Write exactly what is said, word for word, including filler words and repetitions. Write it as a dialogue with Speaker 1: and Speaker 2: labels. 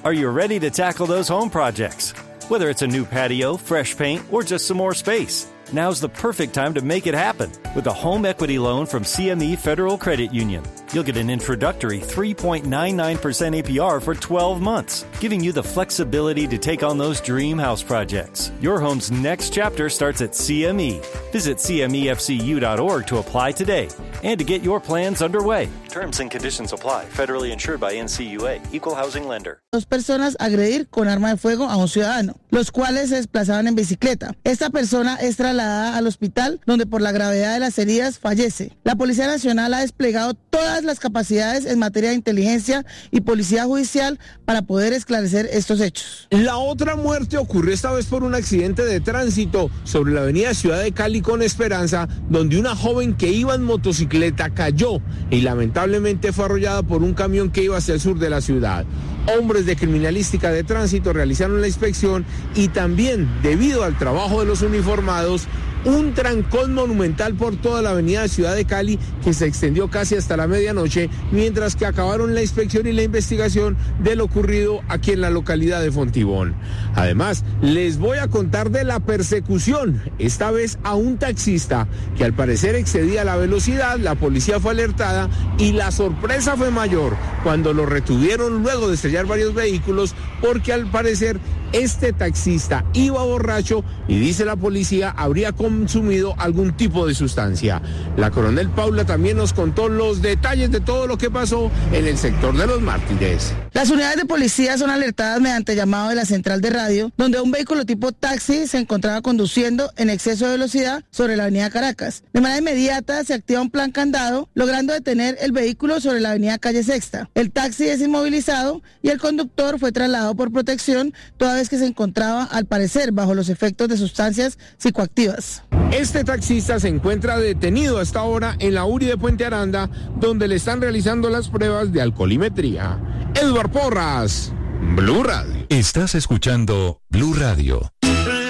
Speaker 1: Are you ready to tackle those home projects? Whether it's a new patio, fresh paint, or just some more space, now's the perfect time to make it happen with a home equity loan from C M E Federal Credit Union. You'll get an introductory three point nine nine percent A P R for twelve months, giving you the flexibility to take on those dream house projects. Your home's next chapter starts at C M E. Visit C M E F C U dot org to apply today and to get your plans underway. Terms and conditions apply. Federally insured by N C U A. Equal housing lender.
Speaker 2: Dos personas agredir con arma de fuego a un ciudadano, los cuales se desplazaban en bicicleta. Esta persona es trasladada al hospital, donde por la gravedad de las heridas fallece. La Policía Nacional ha desplegado todas las capacidades en materia de inteligencia y policía judicial para poder esclarecer estos hechos.
Speaker 3: La otra muerte ocurrió esta vez por un accidente de tránsito sobre la avenida Ciudad de Cali con Esperanza, donde una joven que iba en motocicleta cayó y lamentablemente fue arrollada por un camión que iba hacia el sur de la ciudad. Hombres de criminalística de tránsito realizaron la inspección y también, debido al trabajo de los uniformados, un trancón monumental por toda la avenida Ciudad de Cali que se extendió casi hasta la medianoche, mientras que acabaron la inspección y la investigación de lo ocurrido aquí en la localidad de Fontibón. Además, les voy a contar de la persecución, esta vez a un taxista que al parecer excedía la velocidad. La policía fue alertada y la sorpresa fue mayor cuando lo retuvieron luego de estrellar varios vehículos, porque al parecer este taxista iba borracho y, dice la policía, habría consumido algún tipo de sustancia. La coronel Paula también nos contó los detalles de todo lo que pasó en el sector de Los Mártires.
Speaker 2: Las unidades de policía son alertadas mediante llamado de la central de radio, donde un vehículo tipo taxi se encontraba conduciendo en exceso de velocidad sobre la avenida Caracas. De manera inmediata se activa un plan candado, logrando detener el vehículo sobre la avenida Calle Sexta. El taxi es inmovilizado y el conductor fue trasladado por protección, toda vez que se encontraba, al parecer, bajo los efectos de sustancias psicoactivas.
Speaker 3: Este taxista se encuentra detenido hasta ahora en la U R I de Puente Aranda, donde le están realizando las pruebas de alcoholimetría. Eduard Porras, Blue Radio.
Speaker 4: Estás escuchando Blue Radio.